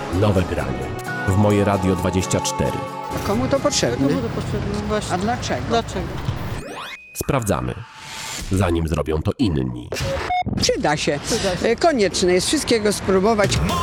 Nowe granie. W Moje Radio 24. A komu to potrzebne? Komu to potrzebne? Właśnie. A dlaczego? Dlaczego? Sprawdzamy, zanim zrobią to inni. Przyda się. Przyda się. Konieczne jest wszystkiego spróbować.